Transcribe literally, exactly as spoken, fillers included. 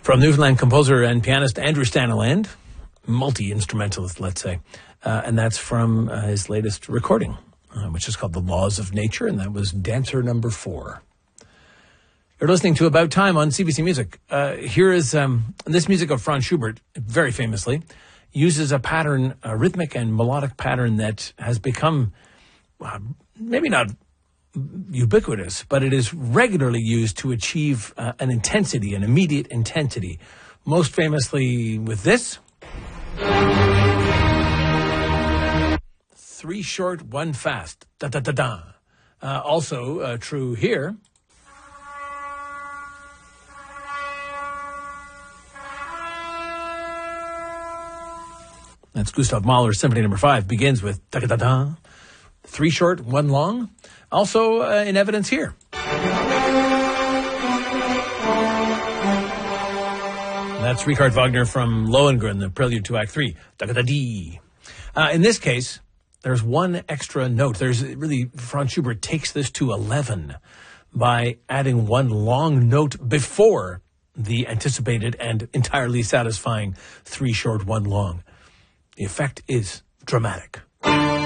From Newfoundland composer and pianist Andrew Staniland, multi-instrumentalist, let's say. Uh, and that's from uh, his latest recording, uh, which is called The Laws of Nature, and that was Dancer Number Four. You're listening to About Time on C B C Music. Uh, here is um, this music of Franz Schubert, very famously, uses a pattern, a rhythmic and melodic pattern that has become uh, maybe not ubiquitous, but it is regularly used to achieve uh, an intensity, an immediate intensity. Most famously with this. Three short, one fast. Da da da da. Uh, also uh, true here. That's Gustav Mahler's Symphony Number Five. Begins with da da da. Three short, one long. Also uh, in evidence here. That's Richard Wagner from Lohengrin, the Prelude to Act Three. Da da da dee. Uh, in this case, there's one extra note. There's really Franz Schubert takes this to eleven by adding one long note before the anticipated and entirely satisfying three short, one long. The effect is dramatic.